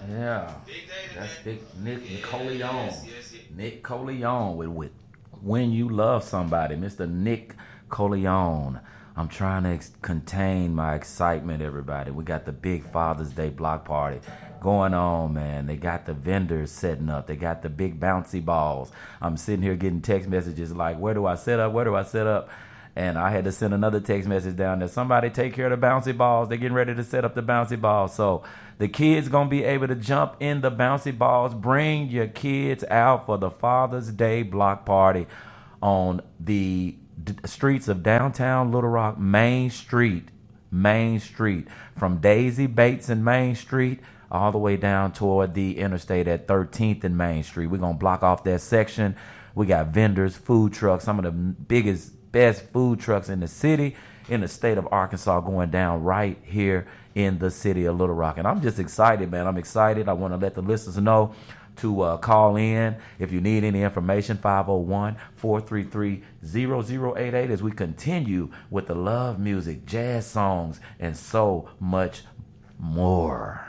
Yeah, that's Big Nick Coleon. Nick Coleon with When You Love Somebody, Mr. Nick Coleon. I'm trying to contain my excitement, everybody. We got the big Father's Day block party going on, man. They got the vendors setting up. They got the big bouncy balls. I'm sitting here getting text messages like, where do I set up? Where do I set up? And I had to send another text message down there. Somebody take care of the bouncy balls. They're getting ready to set up the bouncy balls. So the kids going to be able to jump in the bouncy balls. Bring your kids out for the Father's Day block party on the streets of downtown Little Rock, Main Street, from Daisy Bates and Main Street all the way down toward the interstate at 13th and Main Street. We're going to block off that section. We got vendors, food trucks, some of the best food trucks in the city, in the state of Arkansas, going down right here in the city of Little Rock. And I'm just excited, man. I'm excited. I want to let the listeners know to call in if you need any information, 501-433-0088, as we continue with the love music, jazz songs, and so much more.